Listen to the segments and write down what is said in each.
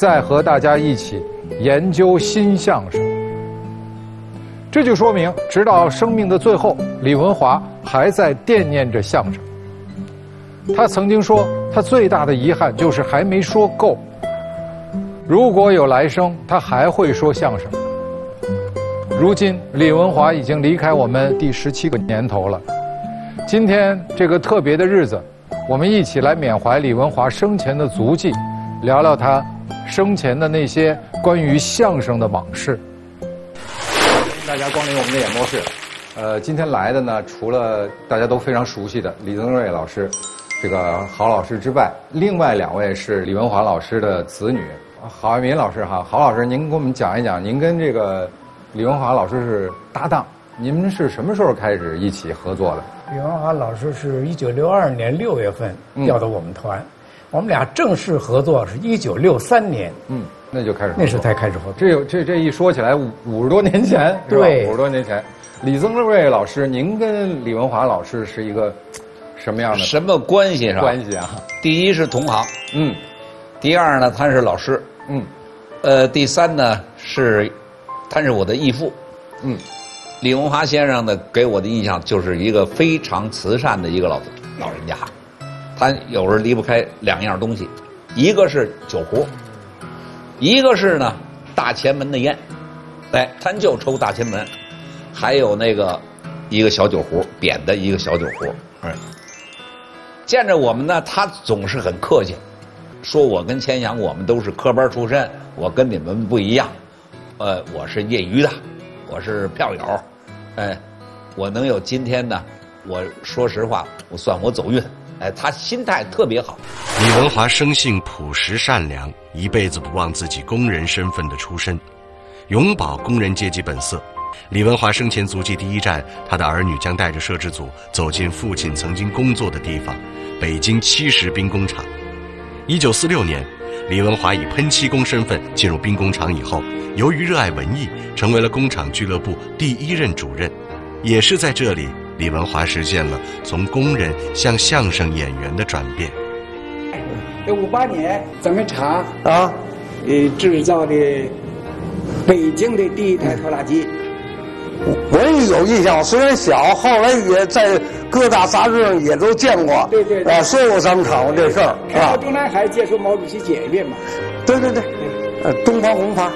再和大家一起研究新相声。这就说明，直到生命的最后，李文华还在惦念着相声。他曾经说，他最大的遗憾就是还没说够。如果有来生，他还会说相声。如今，李文华已经离开我们第17个年头了。今天这个特别的日子，我们一起来缅怀李文华生前的足迹，聊聊他生前的那些关于相声的往事。欢迎大家光临我们的演播室。今天来的呢，除了大家都非常熟悉的李增瑞老师、这个郝老师之外，另外2位是李文华老师的子女。郝爱民老师哈，郝老师，您给我们讲一讲，您跟这个李文华老师是搭档，你们是什么时候开始一起合作的？ 李文华老师是1962年6月份调到我们团，我们俩正式合作是1963年。 那就开始合作， 那时候才开始合作。 这一说起来，50多年前是吧？ 对，50 多年前。李增瑞老师，您跟李文华老师是一个什么样的什么关系？ 关系啊？ 第一是同行，第二呢，他是老师，第三呢他是我的义父，李文华先生呢给我的印象就是一个非常慈善的一个老人家，他有时候离不开2样东西，一个是酒壶，一个是呢大前门的烟，他就抽大前门，还有那个一个小酒壶，扁的一个小酒壶，见着我们呢，他总是很客气，说我跟钱翔我们都是科班出身，我跟你们不一样，我是业余的，我是票友，我能有今天呢，我说实话，我算我走运，他心态特别好。 李文华生性朴实善良，一辈子不忘自己工人身份的出身，永葆工人阶级本色。李文华生前足迹第一站，他的儿女将带着摄制组走进父亲曾经工作的地方——北京70兵工厂。1946年，李文华以喷漆工身份进入兵工厂以后，由于热爱文艺，成为了工厂俱乐部第1任主任。也是在这里，李文华实现了从工人向相声演员的转变。 58年，咱们厂制造的北京的第1台拖拉机。 我也有印象，虽然小，后来也在各大杂志上也都见过。 对， 说过咱们厂这事儿到中南海接受毛主席检阅嘛。 对，东方红发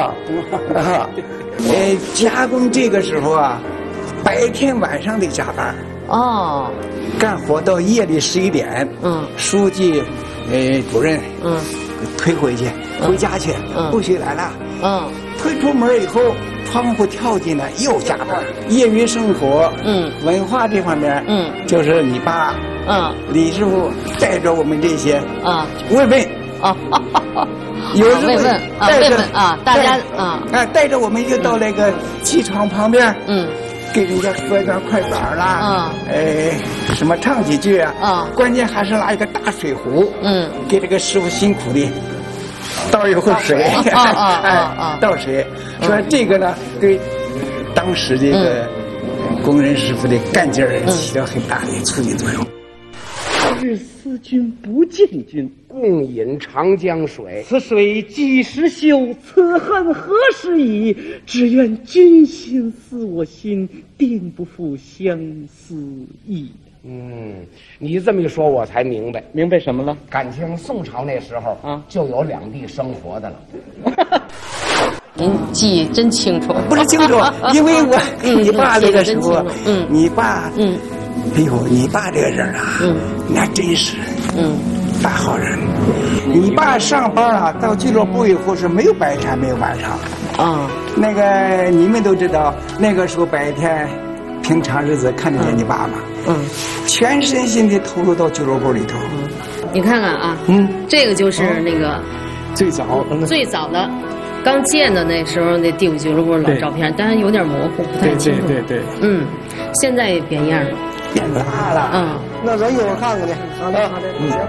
加工这个时候啊，白天晚上得加班。干活到夜里11点。书记，主任，推回去，回家去，不许来了。推出门以后，窗户跳进来又加班。业余生活，文化这方面，就是你爸，李师傅带着我们这些，慰问，有时候慰问大家带着我们就到那个机床旁边，给人家说一段快板啦，什么唱几句啊，关键还是拿一个大水壶，给这个师傅辛苦的倒一壶水，倒水，说这个呢对当时这个工人师傅的干劲儿起到很大的促进作用。 日思君不见君，共饮长江水。此水几时休？此恨何时已？只愿君心似我心，定不负相思意。你这么一说，我才明白。明白什么了？感情宋朝那时候就有2地生活的了。 您记忆真清楚。 不是清楚，因为我你爸这个时候，你爸，哎呦，你爸这个人啊，那真是，大好人。你爸上班到俱乐部以后是没有白天没有晚上。那个你们都知道，那个时候白天，平常日子看得见你爸吗？全身心的投入到俱乐部里头。 你看看啊，这个就是那个最早的。刚建的那时候那第5俱乐部老照片，但是有点模糊，不太清楚。 对。 现在也变样了， 变大了。 那咱一会儿看看去。 好的。行。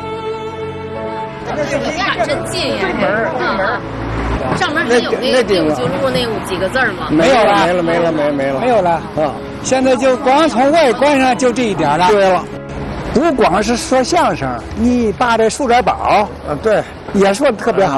这真近呀！上面还有那第5俱乐部那几个字吗？ 没有了。现在就光从外观上就这一点了。 对了， 不光是说相声，你爸这数点宝， 对， 也说得特别好。